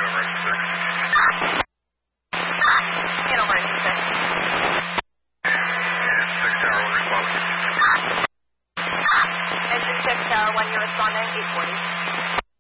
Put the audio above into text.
Channel emergency 6. Engine 6 Tower 1, you're responding 840.